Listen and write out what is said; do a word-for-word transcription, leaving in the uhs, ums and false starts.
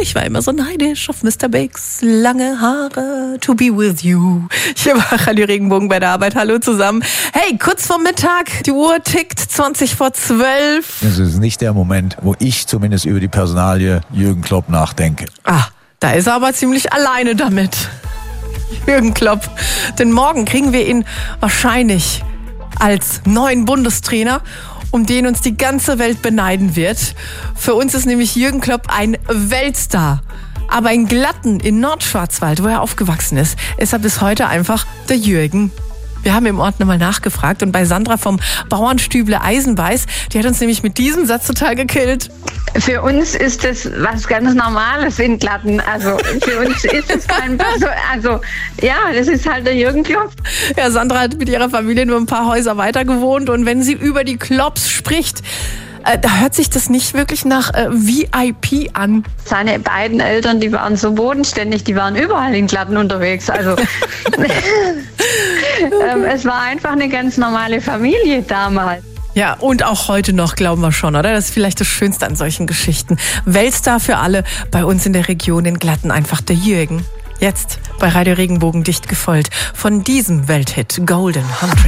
ich war immer so neidisch auf Mister Biggs lange Haare, to be with you. Hier war Radio Regenbogen bei der Arbeit. Hallo zusammen. Hey, kurz vor Mittag, die Uhr tickt zwanzig vor zwölf. Es ist nicht der Moment, wo ich zumindest über die Personalie Jürgen Klopp nachdenke. Ah, da ist er aber ziemlich alleine damit. Jürgen Klopp. Denn morgen kriegen wir ihn wahrscheinlich als neuen Bundestrainer, um den uns die ganze Welt beneiden wird. Für uns ist nämlich Jürgen Klopp ein Weltstar. Aber in Glatten, in Nordschwarzwald, wo er aufgewachsen ist, ist er bis heute einfach der Jürgen. Wir haben im Ort nochmal nachgefragt und bei Sandra vom Bauernstüble Eisenbeiß, die hat uns nämlich mit diesem Satz total gekillt. Für uns ist das was ganz Normales in Glatten. Also für uns ist es kein Perso- also ja, das ist halt der Jürgen Klopp. Ja, Sandra hat mit ihrer Familie nur ein paar Häuser weiter gewohnt und wenn sie über die Klopps spricht, äh, da hört sich das nicht wirklich nach äh, V I P an. Seine beiden Eltern, die waren so bodenständig, die waren überall in Glatten unterwegs. Also ähm, es war einfach eine ganz normale Familie damals. Ja, und auch heute noch, glauben wir schon, oder? Das ist vielleicht das Schönste an solchen Geschichten. Weltstar für alle, bei uns in der Region in Glatten einfach der Jürgen. Jetzt bei Radio Regenbogen dicht gefolgt von diesem Welthit Golden Hundred.